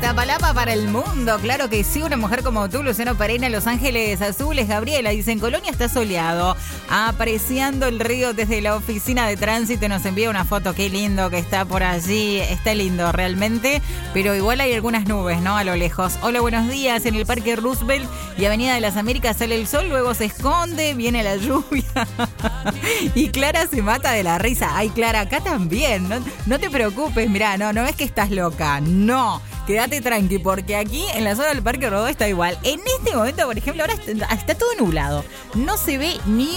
Iztapalapa para el mundo, claro que sí, una mujer como tú, Luciano Pereira, Los Ángeles Azules, Gabriela, dice, en Colonia está soleado, apreciando el río desde la oficina de tránsito, nos envía una foto, qué lindo que está por allí, está lindo realmente, pero igual hay algunas nubes, ¿no? A lo lejos. Hola, buenos días, en el Parque Roosevelt y Avenida de las Américas sale el sol, luego se esconde, viene la lluvia y Clara se mata de la risa. Ay, Clara, acá también, no te preocupes, mirá, no es que estás loca, no. Quédate tranqui, porque aquí en la zona del Parque Rodó está igual. En este momento, por ejemplo, ahora está todo nublado. No se ve ni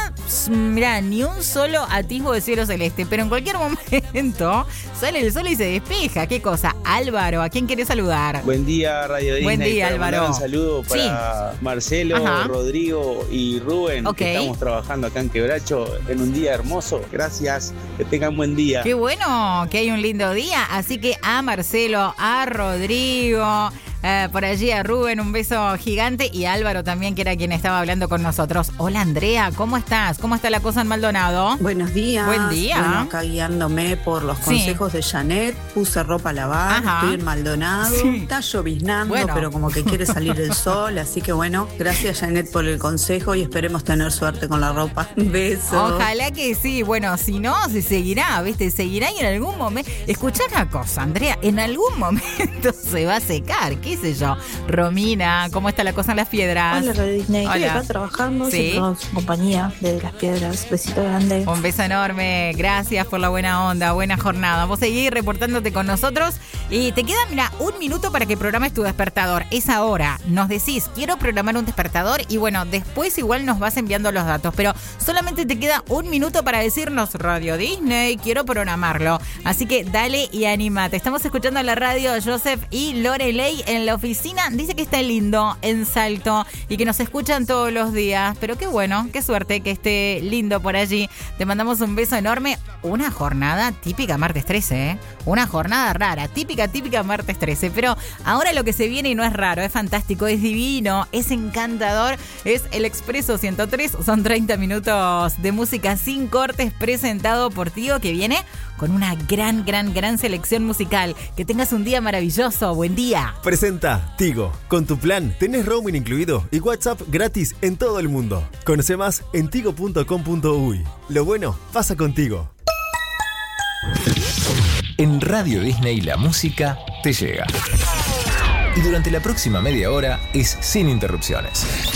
un solo atisbo de cielo celeste. Pero en cualquier momento sale el sol y se despeja. ¿Qué cosa? Álvaro, ¿a quién querés saludar? Buen día, Radio Disney. Buen día, Álvaro. Un saludo para Marcelo, Rodrigo y Rubén, que estamos trabajando acá en Quebracho en un día hermoso. Gracias, que tengan buen día. Qué bueno que hay un lindo día. Así que a Marcelo, a Rodrigo, por allí a Rubén, un beso gigante, y a Álvaro también, que era quien estaba hablando con nosotros. Hola, Andrea, ¿cómo estás? ¿Cómo está la cosa en Maldonado? Buenos días. Buen día. Bueno, acá guiándome por los consejos de Janet, puse ropa a lavar, estoy en Maldonado, está lloviznando, pero como que quiere salir el sol, así que bueno, gracias Janet por el consejo y esperemos tener suerte con la ropa. Besos. Ojalá que sí, bueno, si no, se seguirá, ¿viste? Seguirá y en algún momento, escuchá una cosa, Andrea, en algún momento se va a secar, qué sé yo. Romina, ¿cómo está la cosa en Las Piedras? Hola, Radio Disney. Hola. Estoy acá trabajando, siempre su compañía de Las Piedras. Besito grande. Un beso enorme, gracias por la buena onda, buena jornada. Vos seguís reportándote con nosotros y te queda, mira, un minuto para que programes tu despertador. Es ahora, nos decís, quiero programar un despertador y bueno, después igual nos vas enviando los datos, pero solamente te queda un minuto para decirnos Radio Disney, quiero programarlo. Así que dale y anímate. Estamos escuchando en la radio Joseph y Loreley en la oficina. Dice que está lindo en Salto y que nos escuchan todos los días. Pero qué bueno, qué suerte que esté lindo por allí. Te mandamos un beso enorme. Una jornada típica martes 13, ¿eh? Una jornada rara, típica martes 13. Pero ahora lo que se viene y no es raro, es fantástico, es divino, es encantador. Es el Expreso 103. Son 30 minutos de música sin cortes presentado por Tío, que viene con una gran selección musical. Que tengas un día maravilloso. Buen día. Presenta Tigo. Con tu plan tenés roaming incluido y WhatsApp gratis en todo el mundo. Conoce más en tigo.com.uy. Lo bueno pasa contigo. En Radio Disney la música te llega. Y durante la próxima media hora es sin interrupciones.